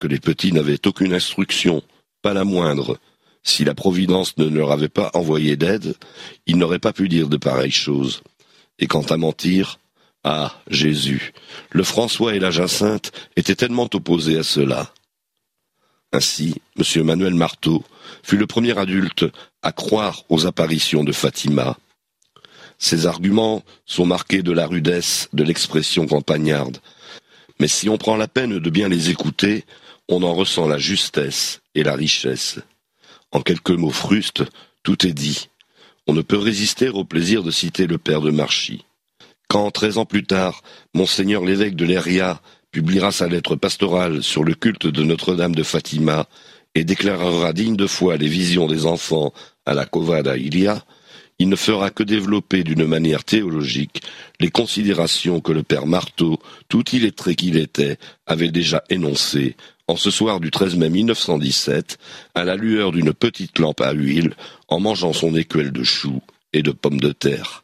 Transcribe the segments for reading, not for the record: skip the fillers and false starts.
que les petits n'avaient aucune instruction, pas la moindre. Si la Providence ne leur avait pas envoyé d'aide, ils n'auraient pas pu dire de pareilles choses. Et quant à mentir, ah, Jésus, le François et la Jacinthe étaient tellement opposés à cela. Ainsi, M. Manuel Marteau fut le premier adulte à croire aux apparitions de Fatima. Ses arguments sont marqués de la rudesse de l'expression campagnarde, mais si on prend la peine de bien les écouter, on en ressent la justesse et la richesse. En quelques mots frustes, tout est dit. On ne peut résister au plaisir de citer le père de Marchis. Quand, 13 ans plus tard, Monseigneur l'évêque de Leiria publiera sa lettre pastorale sur le culte de Notre-Dame de Fatima et déclarera digne de foi les visions des enfants à la Covada Ilia, il ne fera que développer d'une manière théologique les considérations que le père Marteau, tout illettré qu'il était, avait déjà énoncées en ce soir du 13 mai 1917, à la lueur d'une petite lampe à huile, en mangeant son écuelle de choux et de pommes de terre.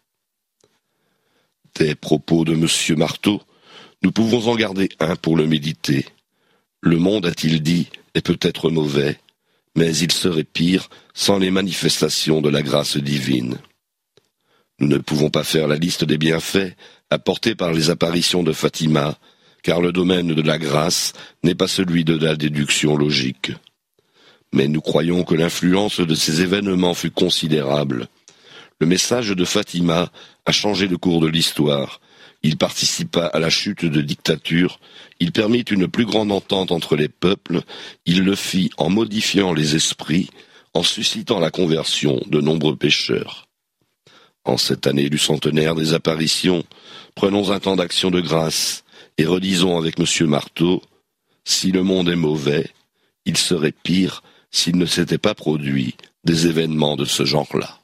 Des propos de M. Marteau, nous pouvons en garder un pour le méditer. Le monde, a-t-il dit, est peut-être mauvais, mais il serait pire sans les manifestations de la grâce divine. Nous ne pouvons pas faire la liste des bienfaits apportés par les apparitions de Fatima, car le domaine de la grâce n'est pas celui de la déduction logique. Mais nous croyons que l'influence de ces événements fut considérable. Le message de Fatima a changé le cours de l'histoire. Il participa à la chute de dictature, il permit une plus grande entente entre les peuples, il le fit en modifiant les esprits, en suscitant la conversion de nombreux pécheurs. En cette année du centenaire des apparitions, prenons un temps d'action de grâce et redisons avec M. Marteau, si le monde est mauvais, il serait pire s'il ne s'était pas produit des événements de ce genre-là.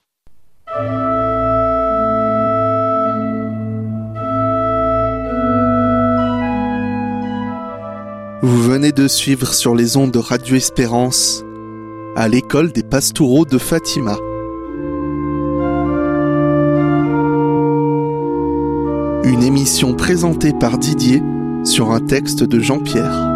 Vous venez de suivre sur les ondes de Radio Espérance à l'école des Pastoureaux de Fatima. Une émission présentée par Didier sur un texte de Jean-Pierre.